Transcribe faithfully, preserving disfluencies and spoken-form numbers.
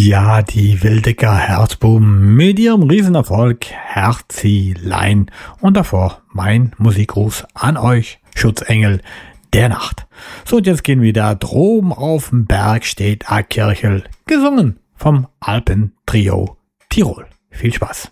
Ja, die Wildecker Herzbuben mit ihrem Riesenerfolg Herzilein. Und davor mein Musikgruß an euch, Schutzengel der Nacht. So, und jetzt gehen wir da droben auf dem Berg steht a Kirchel, gesungen vom Alpentrio Tirol. Viel Spaß.